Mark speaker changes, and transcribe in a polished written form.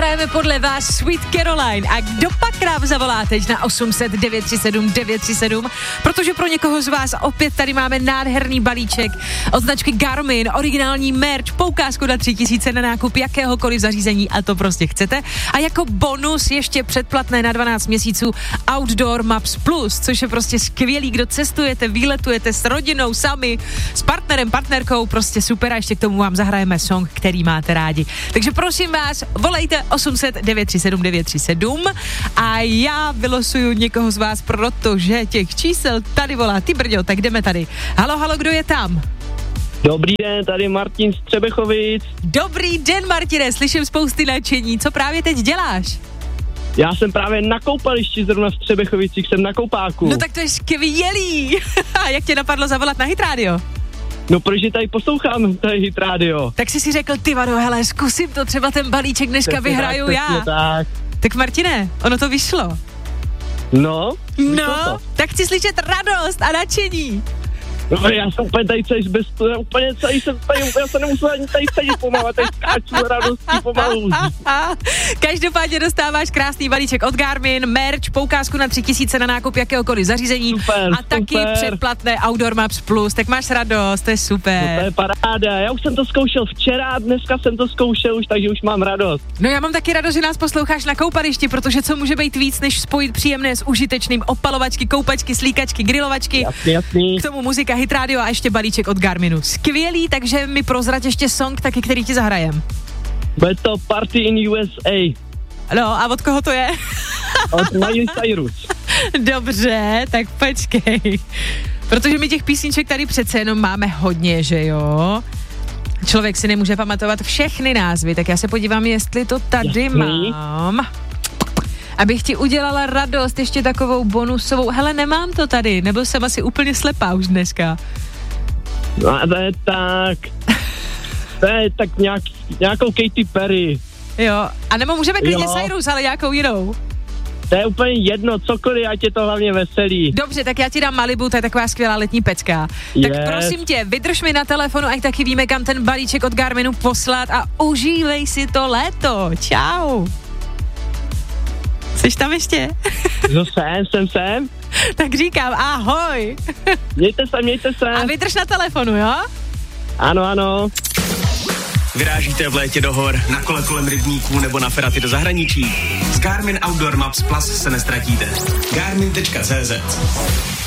Speaker 1: hrajeme podle vás Sweet Caroline. A kdo pak nám zavolá teď na 800 937 937, protože pro někoho z vás opět tady máme nádherný balíček od značky Garmin, originální merch, poukázku na 3000 na nákup jakéhokoliv zařízení a to prostě chcete. A jako bonus ještě předplatné na 12 měsíců Outdoor Maps Plus, což je prostě skvělý, kdo cestujete, výletujete s rodinou, sami, s partnerem, partnerkou, prostě super a ještě k tomu vám zahrajeme song, který máte rádi. Takže prosím vás, volejte 800 937 937 a já vylosuju někoho z vás, protože těch čísel tady volá. Ty brďo, tak jdeme tady. Halo, kdo je tam?
Speaker 2: Dobrý den, tady Martin z Třebechovic.
Speaker 1: Dobrý den, Martine, slyším spousty nadšení. Co právě teď děláš?
Speaker 2: Já jsem právě na koupališti, zrovna v Třebechovicích, jsem na koupáku.
Speaker 1: No tak to je skvělý. A jak tě napadlo zavolat na Hit Radio?
Speaker 2: No, protože tady poslouchám tady Hit Radio.
Speaker 1: Tak jsi si řekl, ty vado, hele, zkusím to, třeba ten balíček dneska vyhraju
Speaker 2: tak,
Speaker 1: já. Tak Martine, ono to vyšlo.
Speaker 2: No,
Speaker 1: tak chci slyšet radost a nadšení.
Speaker 2: No, já jsem úplně tady já se nemusel ani tady sedět pomalu, tady skáču radostí pomalu.
Speaker 1: Každopádně dostáváš krásný balíček od Garmin, merch, poukázku na 3000 na nákup jakéhokoliv zařízení a taky předplatné Outdoor Maps Plus, tak máš radost, to je super.
Speaker 2: No to je paráda, já už jsem to zkoušel včera, dneska jsem to zkoušel už, takže už mám radost.
Speaker 1: No já mám taky radost, že nás posloucháš na koupališti, protože co může být víc, než spojit příjemné s užitečným, opalovačky, koupačky, slíkačky, grilovačky,
Speaker 2: jasný.
Speaker 1: K tomu muzika, Hit Radio a ještě balíček od Garminu. Skvělý, takže mi prozrať ještě song taky, který ti zahrajem.
Speaker 2: Bude to Party in USA.
Speaker 1: No a od koho to je?
Speaker 2: Od Miley Cyrus.
Speaker 1: Dobře, tak počkej. Protože my těch písniček tady přece jenom máme hodně, že jo? Člověk si nemůže pamatovat všechny názvy, tak já se podívám, jestli to tady mám. Abych ti udělala radost, ještě takovou bonusovou. Hele, nemám to tady, nebyl jsem asi úplně slepá už dneska.
Speaker 2: No a to je tak nějakou Katy Perry.
Speaker 1: Jo, a nebo můžeme klidně Cyrus, ale nějakou jinou.
Speaker 2: To je úplně jedno, cokoliv, ať je to hlavně veselý.
Speaker 1: Dobře, tak já ti dám Malibu, to je taková skvělá letní pecka. Tak prosím tě, vydrž mi na telefonu, ať taky víme, kam ten balíček od Garminu poslat a užívej si to léto. Čau. Jsi tam ještě?
Speaker 2: No jsem.
Speaker 1: Tak říkám ahoj.
Speaker 2: Mějte se.
Speaker 1: A vydrž na telefonu, jo?
Speaker 2: Ano.
Speaker 3: Vyrážíte v létě do hor, na kole kolem rybníků nebo na feraty do zahraničí? S Garmin Outdoor Maps Plus se nestratíte. Garmin.cz